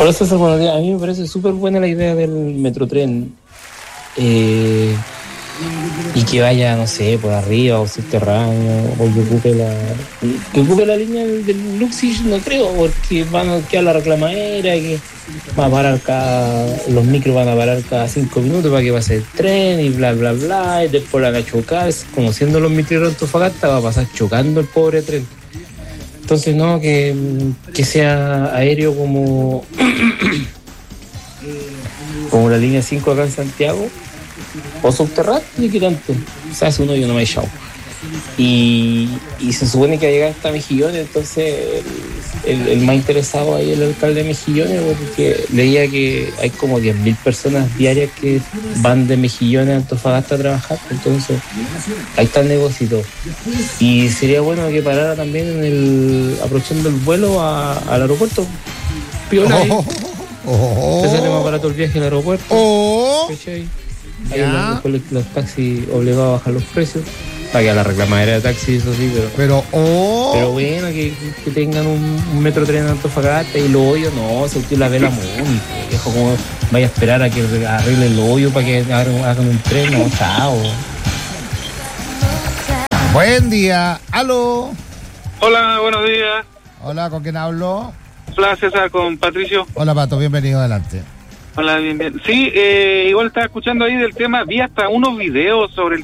Por eso, buenos días. A mí me parece súper buena la idea del Metrotren. Y que vaya, no sé, por arriba o subterráneo, o que ocupe la línea del Luxich, no creo, porque van a quedar la reclamadera, que va a parar los micros van a parar cada 5 minutos para que pase el tren y bla bla bla, y después van a chocar, conociendo los micros de Antofagasta, va a pasar chocando el pobre tren. Entonces no, que sea aéreo como la línea 5 acá en Santiago, o subterráneo, ni que tanto, se hace uno y uno me echado. Y se supone que va a llegar hasta Mejillones, entonces el más interesado ahí es el alcalde de Mejillones, porque leía que hay como 10.000 personas diarias que van de Mejillones a Antofagasta a trabajar, entonces ahí está el negocio. Y sería bueno que parara también aprovechando el vuelo al aeropuerto. Piola ahí. Te sale más barato el viaje al aeropuerto. ¿Cachai? Ahí los taxis obligados a bajar los precios. Para que la reclamadera de taxis, eso sí, pero bueno, que tengan un Metrotren en Antofagasta y los hoyos, no, se usted la vela muy, viejo, como vaya a esperar a que arreglen los hoyos para que hagan un tren, no, chao. Buen día, aló. Hola, buenos días. Hola, ¿con quién hablo? Hola, César, con Patricio. Hola, Pato, bienvenido, adelante. Hola, bien. Sí, igual estaba escuchando ahí del tema, vi hasta unos videos sobre el